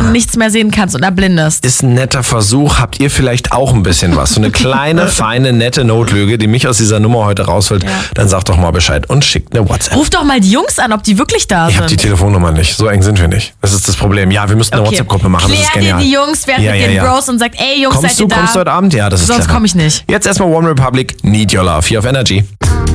nichts mehr sehen kannst und erblindest. Ist ein netter Versuch. Habt ihr vielleicht auch ein bisschen was? So eine kleine, feine, nette Notlüge, die mich aus dieser Nummer heute rausholt. Ja. Dann sagt doch mal Bescheid und schickt eine WhatsApp. Ruf doch mal die Jungs an, ob die wirklich da sind. Ich habe die Telefonnummer nicht. So eng sind wir nicht. Das ist das Problem. Ja, wir müssen eine WhatsApp-Gruppe machen. Das ist genial. Die Jungs, wer mit den Bros und sagt, ey Jungs, seid ihr da? Kommst du heute Abend? Ja, das ist Sonst komme ich nicht. Jetzt erstmal One Republic, Need Your Love hier auf Energy.